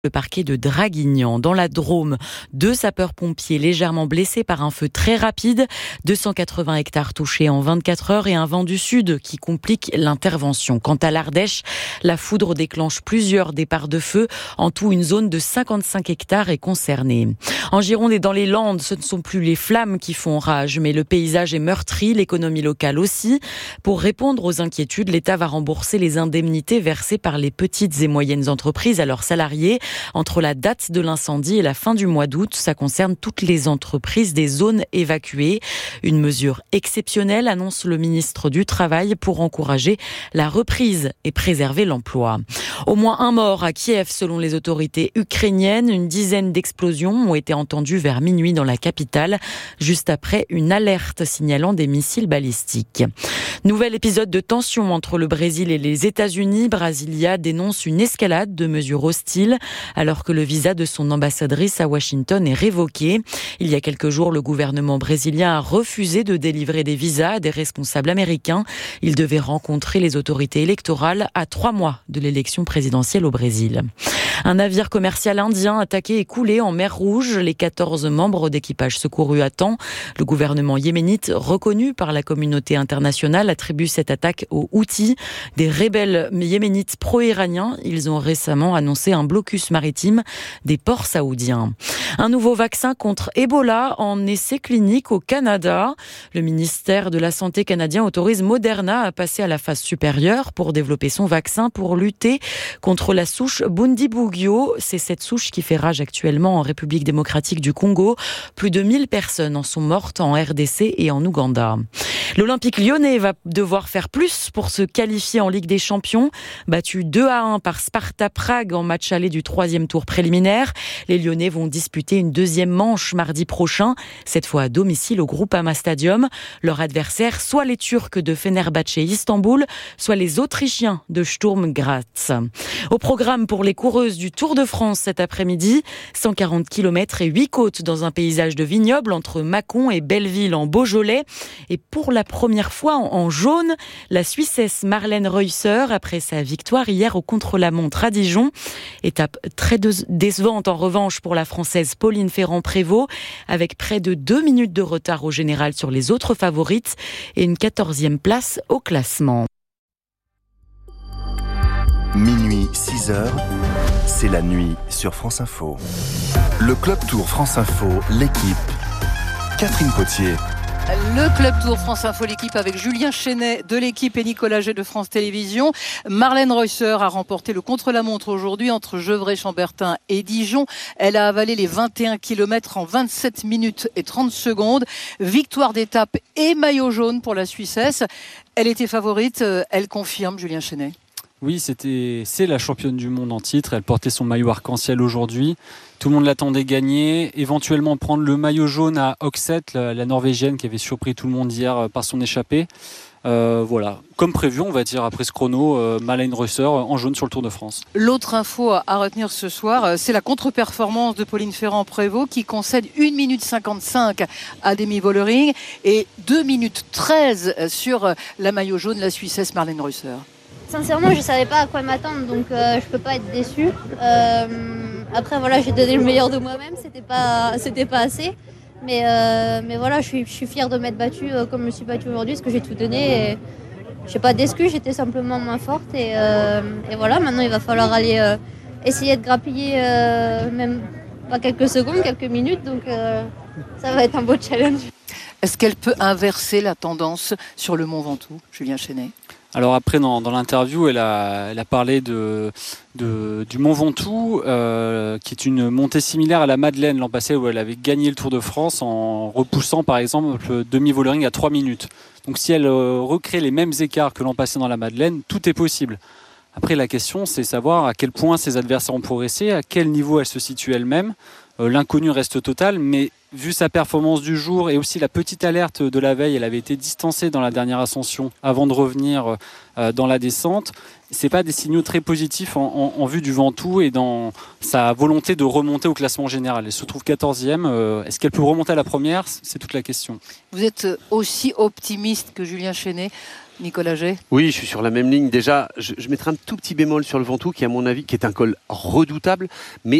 Le parquet de Draguignan. Dans la Drôme, 2 sapeurs-pompiers légèrement blessés par un feu très rapide, 280 hectares touchés en 24 heures et un vent du sud qui complique l'intervention. Quant à l'Ardèche, la foudre déclenche plusieurs départs de feu. En tout, une zone de 55 hectares est concernée. En Gironde et dans les Landes, ce ne sont plus les flammes qui font rage, mais le paysage est meurtri, l'économie locale aussi. Pour répondre aux inquiétudes, l'État va rembourser les indemnités versées par les petites et moyennes entreprises à leurs salariés. Entre la date de l'incendie et la fin du mois d'août, ça concerne toutes les entreprises des zones évacuées. Une mesure exceptionnelle, annonce le ministre du Travail, pour encourager la reprise et préserver l'emploi. Au moins un mort à Kiev selon les autorités ukrainiennes. Une dizaine d'explosions ont été entendues vers minuit dans la capitale, juste après une alerte signalant des missiles balistiques. Nouvel épisode de tension entre le Brésil et les États-Unis. Brasilia dénonce une escalade de mesures hostiles alors que le visa de son ambassadrice à Washington est révoqué. Il y a quelques jours, le gouvernement brésilien a refusé de délivrer des visas à des responsables américains. Il devait rencontrer les autorités électorales à 3 mois de l'élection présidentielle au Brésil. Un navire commercial indien attaqué et coulé en mer Rouge. Les 14 membres d'équipage secourus à temps. Le gouvernement yéménite, reconnu par la communauté internationale, attribue cette attaque aux Houthis, des rebelles yéménites pro-iraniens. Ils ont récemment annoncé un blocus maritime des ports saoudiens. Un nouveau vaccin contre Ebola en essai clinique au Canada. Le ministère de la Santé canadien autorise Moderna à passer à la phase supérieure pour développer son vaccin pour lutter contre la souche Bundibugyo. C'est cette souche qui fait rage actuellement en République démocratique du Congo. Plus de 1000 personnes en sont mortes en RDC et en Ouganda. L'Olympique lyonnais va devoir faire plus pour se qualifier en Ligue des Champions. Battu 2-1 par Sparta Prague en match aller du 3e tour préliminaire. Les Lyonnais vont disputer une deuxième manche mardi prochain, cette fois à domicile au Groupama Stadium. Leur adversaire, soit les Turcs de Fenerbahçe Istanbul, soit les Autrichiens de Sturm Graz. Au programme pour les coureuses du Tour de France cet après-midi, 140 km et 8 côtes dans un paysage de vignobles entre Mâcon et Belleville en Beaujolais. Et pour la première fois en jaune, la Suissesse Marlène Reusser après sa victoire hier au contre-la-montre à Dijon. Étape très décevante en revanche pour la Française Pauline Ferrand-Prévot, avec près de 2 minutes de retard au général sur les autres favorites et une 14e place au classement. Minuit 6h, c'est la nuit sur France Info. Le Club Tour France Info, l'équipe. Catherine Potier. Le Club Tour France Info, l'équipe avec Julien Chenet de l'équipe et Nicolas Gay de France Télévisions. Marlène Reusser a remporté le contre-la-montre aujourd'hui entre Gevrey-Chambertin et Dijon. Elle a avalé les 21 km en 27 minutes et 30 secondes. Victoire d'étape et maillot jaune pour la Suissesse. Elle était favorite, elle confirme, Julien Chenet. Oui, c'est la championne du monde en titre. Elle portait son maillot arc-en-ciel aujourd'hui. Tout le monde l'attendait gagner. Éventuellement prendre le maillot jaune à Oxet, la Norvégienne qui avait surpris tout le monde hier par son échappée. Voilà, comme prévu, on va dire, après ce chrono, Marlène Reusser en jaune sur le Tour de France. L'autre info à retenir ce soir, c'est la contre-performance de Pauline Ferrand-Prévot qui concède 1 minute 55 à Demi Vollering et 2 minutes 13 sur la maillot jaune, la Suissesse Marlène Reusser. Sincèrement, je savais pas à quoi m'attendre, donc je peux pas être déçue. Après, voilà, j'ai donné le meilleur de moi-même, c'était pas assez. Mais voilà, je suis fière de m'être battue comme je me suis battue aujourd'hui, parce que j'ai tout donné. Et j'ai pas d'excuses, j'étais simplement moins forte. Et voilà, maintenant il va falloir aller essayer de grappiller, même pas quelques secondes, quelques minutes. Donc ça va être un beau challenge. Est-ce qu'elle peut inverser la tendance sur le Mont Ventoux, Julien Chenet ? Alors après, dans l'interview, elle a parlé du Mont Ventoux, qui est une montée similaire à la Madeleine l'an passé, où elle avait gagné le Tour de France en repoussant par exemple Demi Vollering à 3 minutes. Donc si elle recrée les mêmes écarts que l'an passé dans la Madeleine, tout est possible. Après, la question, c'est savoir à quel point ses adversaires ont progressé, à quel niveau elle se situe elle-même. l'inconnu reste total, mais vu sa performance du jour et aussi la petite alerte de la veille, elle avait été distancée dans la dernière ascension avant de revenir dans la descente. C'est pas des signaux très positifs en vue du Ventoux et dans sa volonté de remonter au classement général. Elle se trouve 14e. Est-ce qu'elle peut remonter à la première ? C'est toute la question. Vous êtes aussi optimiste que Julien Chenet, Nicolas Jay ? Oui, je suis sur la même ligne. Déjà, je mettrai un tout petit bémol sur le Ventoux qui, à mon avis, qui est un col redoutable, mais